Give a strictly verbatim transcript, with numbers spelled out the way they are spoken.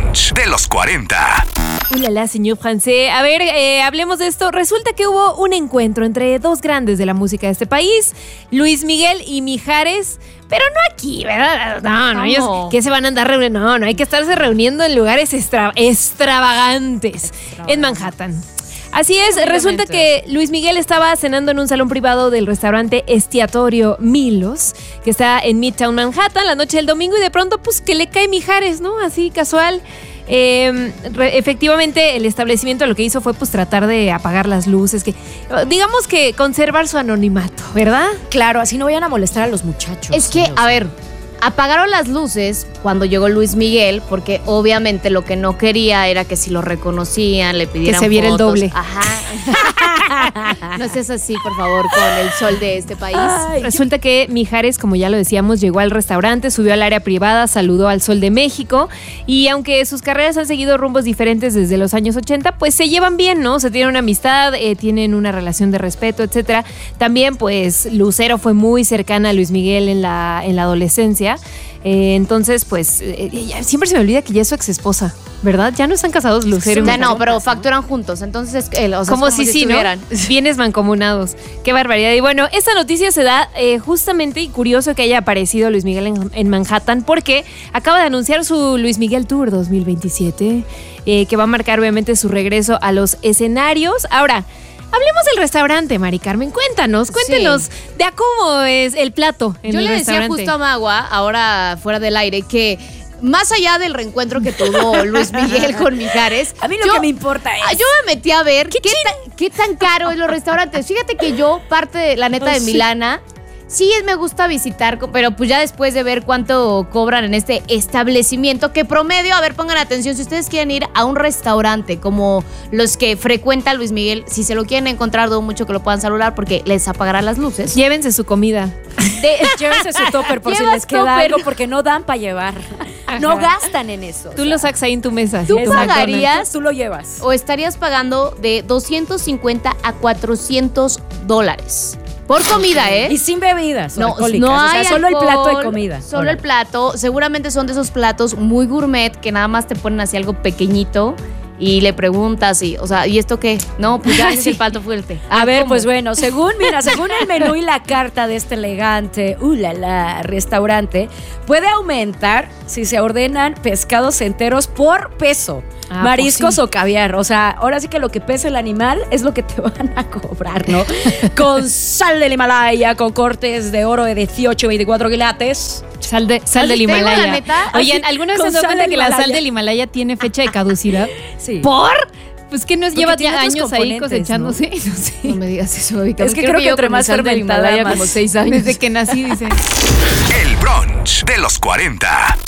brunch de los cuarenta. Ulala, señor francés. A ver, eh, hablemos de esto. Resulta que hubo un encuentro entre dos grandes de la música de este país, Luis Miguel y Mijares, pero no aquí, ¿verdad? No, no, ellos que se van a andar reuniendo. No, no, hay que estarse reuniendo en lugares extra, extravagantes, Extravagante. en Manhattan. Así es, resulta que Luis Miguel estaba cenando en un salón privado del restaurante Estiatorio Milos, que está en Midtown Manhattan, la noche del domingo, y de pronto, pues, que le cae Mijares, ¿no? Así, casual. Eh, re, efectivamente, el establecimiento lo que hizo fue, pues, tratar de apagar las luces, que digamos que conservar su anonimato, ¿verdad? Claro, así no vayan a molestar a los muchachos. Es que, a ver, apagaron las luces cuando llegó Luis Miguel, porque obviamente lo que no quería era que si lo reconocían, le pidieran que se viera fotos. el doble. Ajá. No seas así, por favor, con el sol de este país. Ay, Resulta yo... que Mijares, como ya lo decíamos, llegó al restaurante, subió al área privada, saludó al Sol de México, y aunque sus carreras han seguido rumbos diferentes desde los años ochenta, pues se llevan bien, ¿no? Se tienen una amistad, eh, tienen una relación de respeto, etcétera. También, pues, Lucero fue muy cercana a Luis Miguel en la, en la adolescencia. Eh, entonces, pues, eh, siempre se me olvida que ya es su ex esposa, ¿verdad? Ya no están casados Lucero. Ya no, pero facturan juntos, entonces, eh, o sea, como, como si si sí, estuvieran. ¿no? Bienes mancomunados. Qué barbaridad. Y bueno, esta noticia se da eh, justamente, y curioso que haya aparecido Luis Miguel en, en Manhattan, porque acaba de anunciar su Luis Miguel Tour dos mil veintisiete, eh, que va a marcar obviamente su regreso a los escenarios. Ahora, hablemos del restaurante, Mari Carmen. Cuéntanos, cuéntenos sí. de a cómo es el plato en Yo el le restaurante. decía justo a Magua, ahora fuera del aire, que más allá del reencuentro que tuvo Luis Miguel con Mijares, a mí lo yo, que me importa es... Yo me metí a ver qué, qué, tan, qué tan caro es los restaurantes. Fíjate que yo, parte de la neta oh, de Milana, sí me gusta visitar, pero pues ya después de ver cuánto cobran en este establecimiento, que promedio, a ver, pongan atención, si ustedes quieren ir a un restaurante como los que frecuenta Luis Miguel, si se lo quieren encontrar, dudo mucho que lo puedan saludar porque les apagarán las luces. Llévense su comida. De, llévense su topper por si les queda topper? algo, porque no dan para llevar. Ajá. No gastan en eso. Tú o sea. lo sacas ahí en tu mesa. ¿Tú pagarías? Tú lo llevas. ¿O estarías pagando de doscientos cincuenta a cuatrocientos dólares? Por comida, ¿eh? Y sin bebidas no, alcohólicas. No hay o sea, solo alcohol, el plato de comida. Solo Ahora. el plato. Seguramente son de esos platos muy gourmet que nada más te ponen así algo pequeñito y le preguntas, y, o sea, ¿y esto qué? No, pues ya sí. es el plato fuerte. A ah, ver, ¿cómo? Pues bueno, según, mira, según el menú y la carta de este elegante, ulala, restaurante, puede aumentar si se ordenan pescados enteros por peso. Ah, mariscos pues sí. o caviar, o sea, ahora sí que lo que pesa el animal es lo que te van a cobrar, ¿no? Con sal del Himalaya, con cortes de oro de dieciocho, veinticuatro quilates. Sal, de, sal del Himalaya. La neta? Oye, ¿alguna vez se dan cuenta que la sal del Himalaya tiene fecha de caducidad? Sí. ¿Por? Pues que nos lleva ya años ahí cosechándose. ¿no? No sé. No me digas eso, Vika. Es que creo, creo que, que entre más fermentada, más. Como seis años. Desde que nací, dice. El brunch de los cuarenta.